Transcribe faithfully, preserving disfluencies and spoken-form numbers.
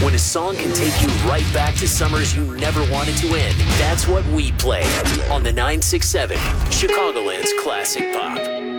When a song can take you right back to summers you never wanted to end, that's what we play on the nine six seven, Chicagoland's Classic Pop.